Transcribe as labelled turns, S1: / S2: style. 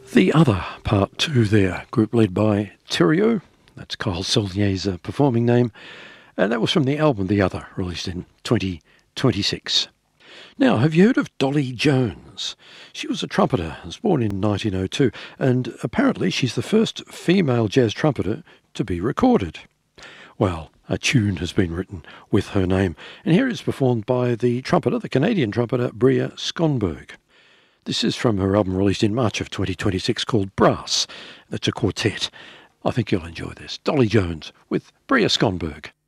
S1: The Other, Part 2 there, group led by Terrio, that's Kyle Saulnier's performing name, and that was from the album The Other, released in 2026. Now, have you heard of Dolly Jones? She was a trumpeter, was born in 1902, and apparently she's the first female jazz trumpeter to be recorded. Well, a tune has been written with her name, and here it's performed by the Canadian trumpeter, Bria Skonberg. This is from her album released in March of 2026 called Brass. It's a quartet. I think you'll enjoy this. Dolly Jones with Bria Skonberg.